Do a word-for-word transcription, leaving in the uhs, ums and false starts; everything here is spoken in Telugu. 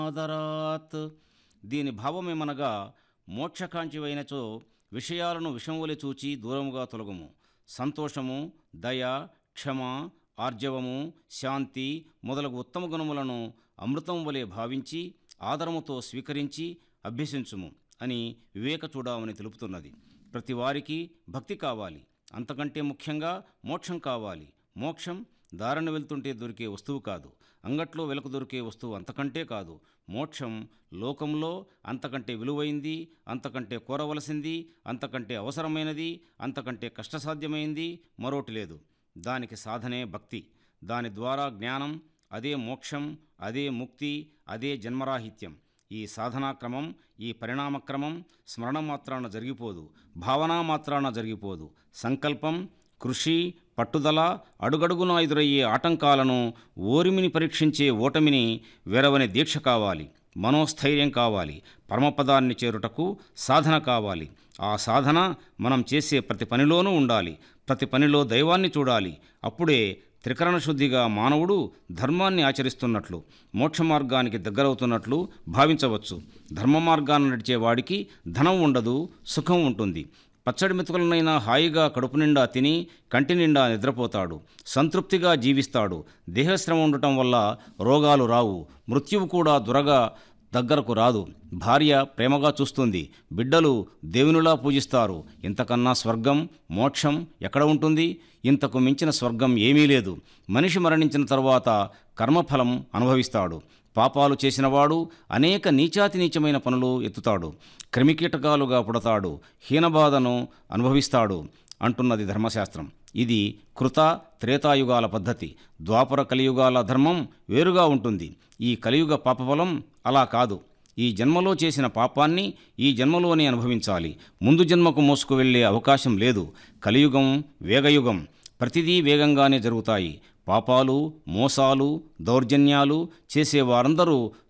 ఆదరాత్. దీని భావమేమనగా, మోక్షకాంక్షివైనచో విషయాలను విషంవలె చూచి దూరముగా తొలగుము. సంతోషము, దయ, క్షమ, ఆర్జవము, శాంతి మొదలగు ఉత్తమ గుణములను అమృతం వలె భావించి ఆదరముతో స్వీకరించి అభ్యసించుము అని వివేక చూడమని తెలుపుతున్నది. ప్రతి వారికి భక్తి కావాలి, అంతకంటే ముఖ్యంగా మోక్షం కావాలి. మోక్షం దారిన వెళ్తుంటే దొరికే వస్తువు కాదు, అంగట్లో వెలకు దొరికే వస్తువు అంతకంటే కాదు. మోక్షం లోకంలో అంతకంటే విలువైంది, అంతకంటే కోరవలసింది, అంతకంటే అవసరమైనది, అంతకంటే కష్టసాధ్యమైంది మరోటి లేదు. దానికి సాధనే భక్తి. దాని ద్వారా జ్ఞానం, అదే మోక్షం, అదే ముక్తి, అదే జన్మరాహిత్యం. ఈ సాధనాక్రమం, ఈ పరిణామక్రమం స్మరణ మాత్రాన జరిగిపోదు, భావనా మాత్రాన జరిగిపోదు. సంకల్పం, కృషి, పట్టుదల, అడుగడుగునా ఎదురయ్యే ఆటంకాలను, ఓరిమిని పరీక్షించే ఓటమిని వెరవని దీక్ష కావాలి. మనోస్థైర్యం కావాలి. పరమపదాన్ని చేరుటకు సాధన కావాలి. ఆ సాధన మనం చేసే ప్రతి పనిలోనూ ఉండాలి. ప్రతి పనిలో దైవాన్ని చూడాలి. అప్పుడే త్రికరణ శుద్ధిగా మానవుడు ధర్మాన్ని ఆచరిస్తున్నట్లు, మోక్ష మార్గానికి దగ్గరవుతున్నట్లు భావించవచ్చు. ధర్మ మార్గాన్ని నడిచేవాడికి ధనం ఉండదు, సుఖం ఉంటుంది. పచ్చడి మెతుకులనైనా హాయిగా కడుపు నిండా తిని కంటి నిండా నిద్రపోతాడు, సంతృప్తిగా జీవిస్తాడు. దేహశ్రమ ఉండటం వల్ల రోగాలు రావు, మృత్యువు కూడా దురగా దగ్గరకు రాదు. భార్య ప్రేమగా చూస్తుంది, బిడ్డలు దేవునిలా పూజిస్తారు. ఇంతకన్నా స్వర్గం, మోక్షం ఎక్కడ ఉంటుంది? ఇంతకు మించిన స్వర్గం ఏమీ లేదు. మనిషి మరణించిన తరువాత కర్మఫలం అనుభవిస్తాడు. పాపాలు చేసినవాడు అనేక నీచాతి నీచమైన పనులు ఎత్తుతాడు, క్రిమికీటకాలుగా పుడతాడు, హీనబాధను అనుభవిస్తాడు అంటున్నది ధర్మశాస్త్రం. ఇది కృత త్రేతాయుగాల పద్ధతి. ద్వాపర కలియుగాల ధర్మం వేరుగా ఉంటుంది. ఈ కలియుగ పాపఫలం అలా కాదు. ఈ జన్మలో చేసిన పాపాన్ని ఈ జన్మలోనే అనుభవించాలి. ముందు జన్మకు మోసుకు వెళ్ళే అవకాశం లేదు. కలియుగం వేగయుగం. ప్రతిదీ వేగంగానే జరుగుతాయి. పాపాలు, మోసాలు, దౌర్జన్యాలు చేసేవారందరూ